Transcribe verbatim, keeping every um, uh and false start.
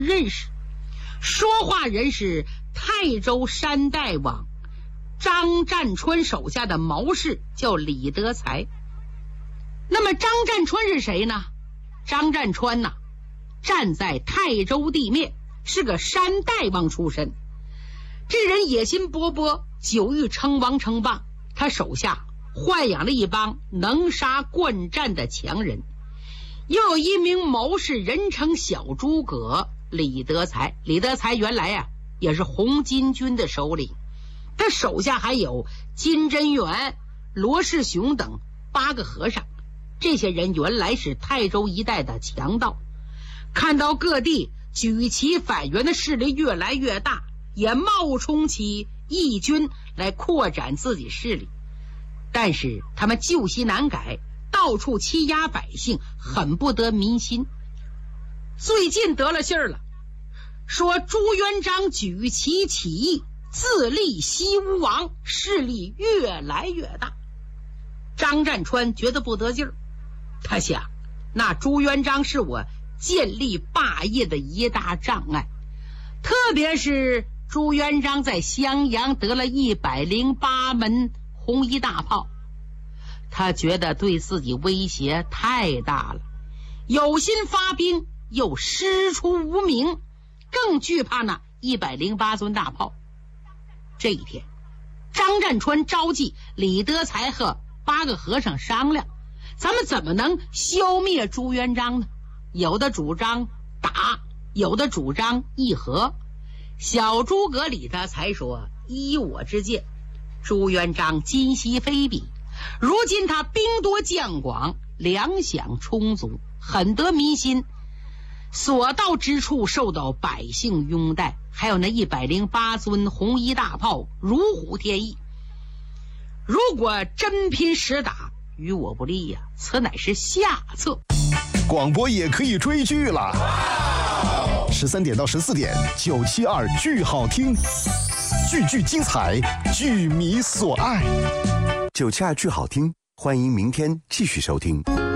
认识。说话人是泰州山大王张占川手下的谋士，叫李德才。那么张占川是谁呢？张占川呐，站在泰州地面，是个山大王出身。这人野心勃勃，久欲称王称霸，他手下豢养了一帮能杀惯战的强人，又有一名谋士，人称小诸葛李德才。李德才原来啊也是红巾军的首领，他手下还有金真元、罗世雄等八个和尚。这些人原来是泰州一带的强盗，看到各地举旗反袁的势力越来越大，也冒充起义军来扩展自己势力。但是他们旧习难改，到处欺压百姓，很不得民心。最近得了信儿了，说朱元璋举旗起义，自立西吴王，势力越来越大。张占川觉得不得劲儿，他想，那朱元璋是我建立霸业的一大障碍，特别是朱元璋在襄阳得了一百零八门红衣大炮，他觉得对自己威胁太大了，有心发兵又师出无名，更惧怕那一百零八尊大炮。这一天，张占川召集李德才和八个和尚商量，咱们怎么能消灭朱元璋呢？有的主张打，有的主张议和。小诸葛李德才说，依我之见，朱元璋今昔非彼，如今他兵多将广，粮饷充足，很得民心，所到之处受到百姓拥戴，还有那一百零八尊红衣大炮如虎添翼。如果真拼实打，与我不利呀、啊，此乃是下策。 广播也可以追剧了，十三点到十四点，九七二剧好听，句句精彩，剧迷所爱。 九七二剧好听，欢迎明天继续收听。